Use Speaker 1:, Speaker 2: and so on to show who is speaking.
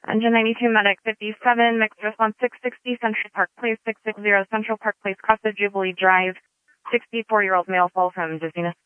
Speaker 1: Engine 92 Medic 57, mixed response 660, Central Park Place 660, Central Park Place, cross the Jubilee Drive, 64-year-old male fall from dizziness.